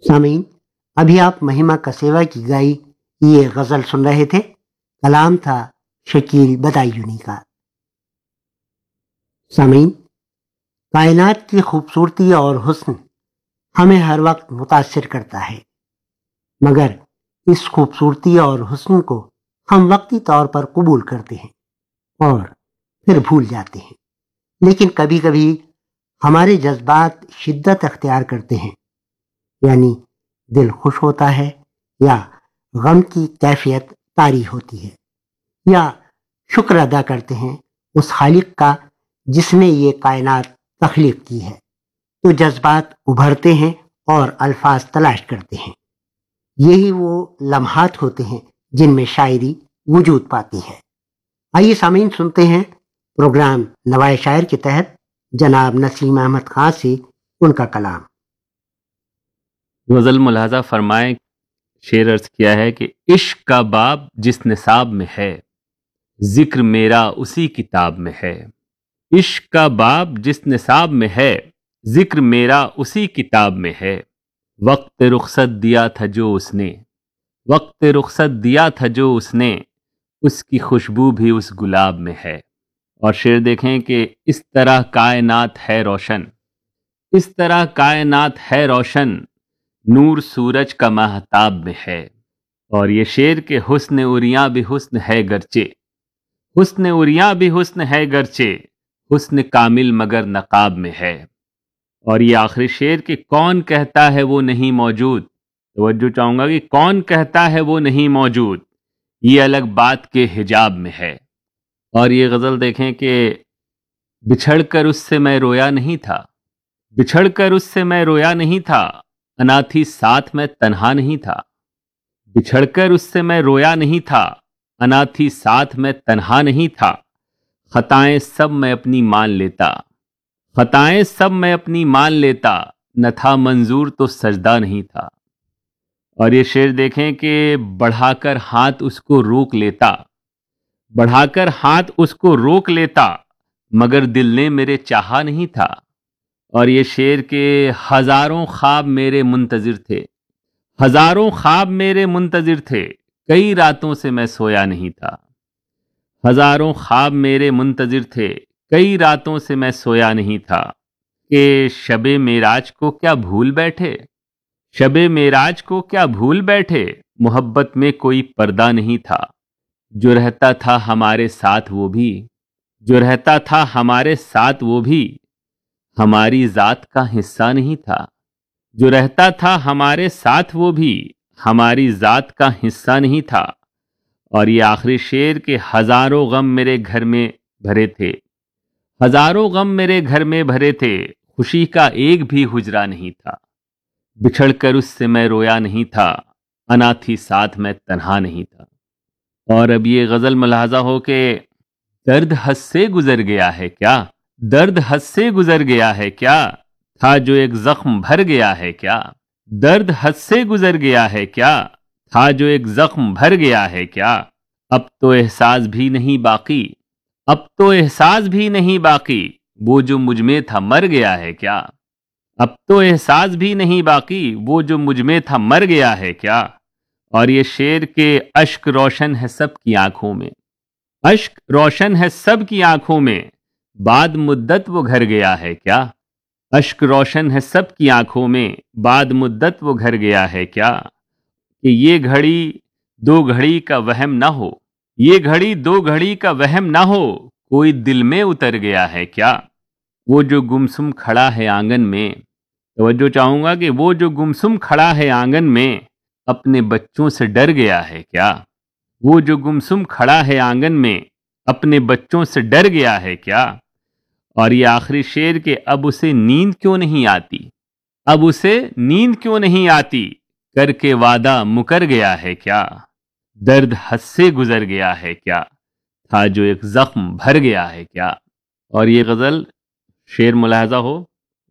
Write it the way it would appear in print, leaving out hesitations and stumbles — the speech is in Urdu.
سامعین، ابھی آپ مہیما کسیوا کی گائی یہ غزل سن رہے تھے۔ کلام تھا شکیل بدایونی کا۔ سامعین، کائنات کی خوبصورتی اور حسن ہمیں ہر وقت متاثر کرتا ہے، مگر اس خوبصورتی اور حسن کو ہم وقتی طور پر قبول کرتے ہیں اور پھر بھول جاتے ہیں۔ لیکن کبھی کبھی ہمارے جذبات شدت اختیار کرتے ہیں، یعنی دل خوش ہوتا ہے یا غم کی کیفیت طاری ہوتی ہے، یا شکر ادا کرتے ہیں اس خالق کا جس نے یہ کائنات تخلیق کی ہے، تو جذبات ابھرتے ہیں اور الفاظ تلاش کرتے ہیں۔ یہی وہ لمحات ہوتے ہیں جن میں شاعری وجود پاتی ہے۔ آئیے سامعین، سنتے ہیں پروگرام نوائے شاعر کے تحت جناب نسیم احمد خان سے ان کا کلام۔ غزل ملاحظہ فرمائیں، شعر عرض کیا ہے کہ عشق کا باب جس نصاب میں ہے، ذکر میرا اسی کتاب میں ہے۔ عشق کا باب جس نصاب میں ہے، ذکر میرا اسی کتاب میں ہے۔ وقت رخصت دیا تھا جو اس نے، وقت رخصت دیا تھا جو اس نے، اس کی خوشبو بھی اس گلاب میں ہے۔ اور شعر دیکھیں کہ اس طرح کائنات ہے روشن، اس طرح کائنات ہے روشن، نور سورج کا ماہتاب میں ہے۔ اور یہ شعر کے حسن عریاں بھی حسن ہے گرچہ، حسن عریاں بھی حسن ہے گرچہ، حسن کامل مگر نقاب میں ہے۔ اور یہ آخری شعر کہ کون کہتا ہے وہ نہیں موجود، توجہ چاہوں گا کہ کون کہتا ہے وہ نہیں موجود، یہ الگ بات کے حجاب میں ہے۔ اور یہ غزل دیکھیں کہ بچھڑ کر اس سے میں رویا نہیں تھا، بچھڑ کر اس سے میں رویا نہیں تھا، اناتھی ساتھ میں تنہا نہیں تھا، بچھڑ کر اس سے میں رویا نہیں تھا، اناتھی ساتھ میں تنہا نہیں تھا، خطائیں سب میں اپنی مان لیتا، خطائیں سب میں اپنی مان لیتا، نہ تھا منظور تو سجدہ نہیں تھا۔ اور یہ شعر دیکھیں کہ بڑھا کر ہاتھ اس کو روک لیتا، بڑھا کر ہاتھ اس کو روک لیتا، مگر دل نے میرے چاہا نہیں تھا۔ اور یہ شعر کہ ہزاروں خواب میرے منتظر تھے، ہزاروں خواب میرے منتظر تھے، کئی راتوں سے میں سویا نہیں تھا، ہزاروں خواب میرے منتظر تھے، کئی راتوں سے میں سویا نہیں تھا، کہ شب معراج کو کیا بھول بیٹھے، شب معراج کو کیا بھول بیٹھے، محبت میں کوئی پردہ نہیں تھا، جو رہتا تھا ہمارے ساتھ وہ بھی، جو رہتا تھا ہمارے ساتھ وہ بھی، ہماری ذات کا حصہ نہیں تھا، جو رہتا تھا ہمارے ساتھ وہ بھی، ہماری ذات کا حصہ نہیں تھا۔ اور یہ آخری شعر کہ ہزاروں غم میرے گھر میں بھرے تھے، ہزاروں غم میرے گھر میں بھرے تھے، خوشی کا ایک بھی حجرہ نہیں تھا، بچھڑ کر اس سے میں رویا نہیں تھا، اناتھی ساتھ میں تنہا نہیں تھا۔ اور اب یہ غزل ملاحظہ ہو کہ درد حد سے گزر گیا ہے کیا، درد حد سے گزر گیا ہے کیا، تھا جو ایک زخم بھر گیا ہے کیا، درد حد سے گزر گیا ہے کیا، تھا جو ایک زخم بھر گیا ہے کیا، اب تو احساس بھی نہیں باقی، اب تو احساس بھی نہیں باقی، وہ جو مجھ میں تھا مر گیا ہے کیا، اب تو احساس بھی نہیں باقی، وہ جو مجھ میں تھا مر گیا ہے کیا۔ اور یہ شعر کے اشک روشن ہے سب کی آنکھوں میں، اشک روشن ہے سب کی آنکھوں میں، بعد مدت وہ گھر گیا ہے کیا، اشک روشن ہے سب کی آنکھوں میں، بعد مدت وہ گھر گیا ہے کیا، کہ یہ گھڑی دو گھڑی کا وہم نہ ہو، یہ گھڑی دو گھڑی کا وہم نہ ہو، کوئی دل میں اتر گیا ہے کیا، وہ جو گمسم کھڑا ہے آنگن میں، توجہ چاہوں گا کہ وہ جو گمسم کھڑا ہے آنگن میں، اپنے بچوں سے ڈر گیا ہے کیا، وہ جو گمسم کھڑا ہے آنگن میں، اپنے بچوں سے ڈر گیا ہے کیا۔ اور یہ آخری شعر کہ اب اسے نیند کیوں نہیں آتی، اب اسے نیند کیوں نہیں آتی، کر کے وعدہ مکر گیا ہے کیا، درد حد سے گزر گیا ہے کیا، تھا جو ایک زخم بھر گیا ہے کیا۔ اور یہ غزل شعر ملاحظہ ہو